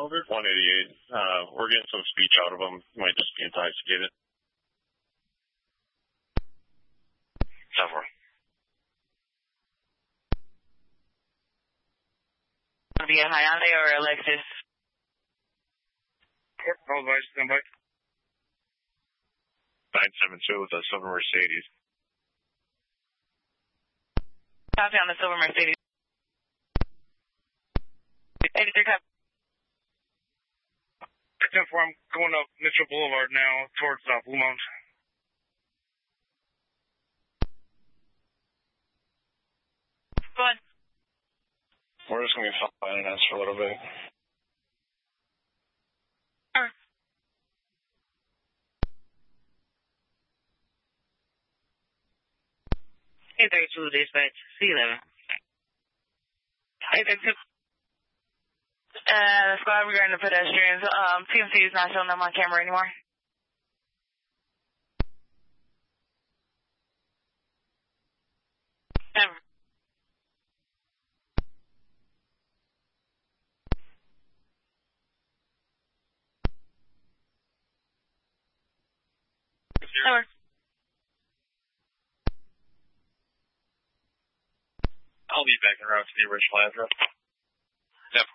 over? 188. We're getting some speech out of them. Might just be intoxicated. Software. Be a Hyundai or a Lexus? Hold by, stand by. 972 with a silver Mercedes. Copy on the silver Mercedes. 83 copy. 10-4, I'm going up Mitchell Boulevard now towards Blue Mountain. Go ahead. We're just going to be following us for a little bit. Sure. Hey, 32 dispatch, C11. Hey, 32. The squad regarding the pedestrians. PMC is not showing them on camera anymore. Never. Never. I'll be back en route to the original address. Yep.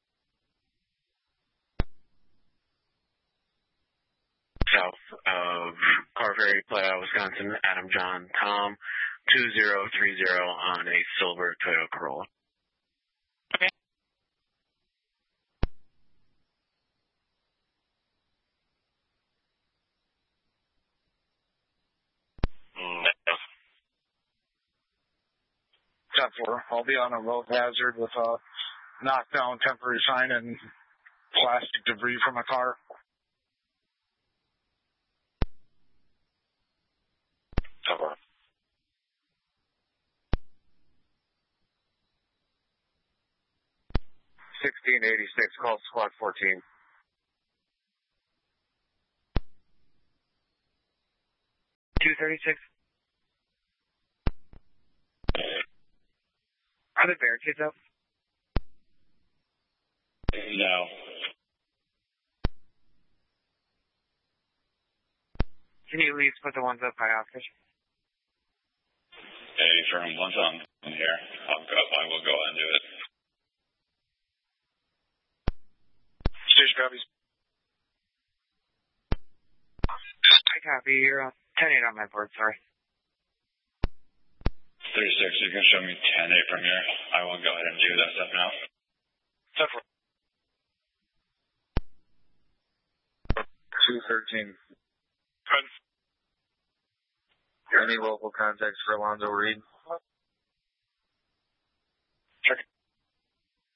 South of Car Ferry, Playa, Wisconsin, Adam John Tom, 2030 on a silver Toyota Corolla. Okay. Top 4, I'll be on a road hazard with a knockdown temporary sign and plastic debris from a car. Top 4. $1686, call squad 14. $236. Are the barricades up? No. Can you at least put the ones up by Oscar? Hey, firm, once I'm here, I will go and do it. Station copies. I copy. You're 10-8 on my board, sorry. 36, you can show me 10-8 from here. I will go ahead and do that stuff now. Top 4. 213. Any local contacts for Alonzo Reed?